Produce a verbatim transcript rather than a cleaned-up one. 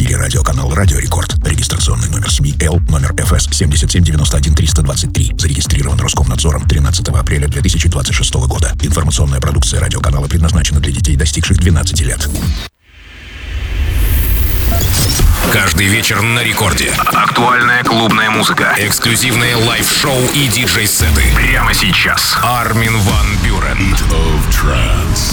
эфире радиоканал «Радио Рекорд». Регистрационный номер СМИ Л, номер эф эс семь семь девять один три два три. Зарегистрирован Роскомнадзором тринадцатого апреля две тысячи двадцать шестого года. Информационная продукция радиоканала предназначена для детей, достигших двенадцати лет. Каждый вечер на рекорде. Актуальная клубная музыка. Эксклюзивные лайв-шоу и диджей-сеты. Прямо сейчас. Армин ван Бюрен.